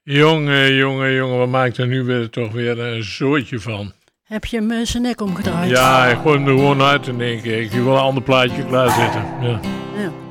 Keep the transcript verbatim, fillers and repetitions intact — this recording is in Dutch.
Jongen, jongen, jongen, wat maakt er nu weer toch weer een zootje van? Heb je hem zijn nek omgedraaid? Ja, ik gooi hem er gewoon uit en denk ik, ik wil een ander plaatje klaarzetten. Ja. Ja.